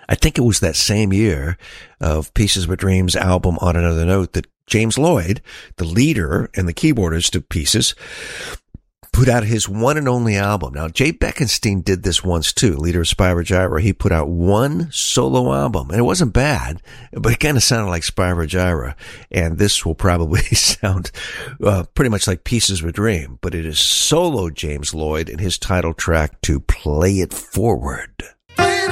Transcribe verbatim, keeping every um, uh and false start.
I think it was that same year of Pieces of a Dream's album On Another Note that James Lloyd, the leader and the keyboardist of Pieces, put out his one and only album. Now, Jay Beckenstein did this once too, leader of Spyro Gyra. He put out one solo album, and it wasn't bad, but it kind of sounded like Spyro Gyra. And this will probably sound uh, pretty much like Pieces of a Dream, but it is solo James Lloyd and his title track to Play It Forward. Play it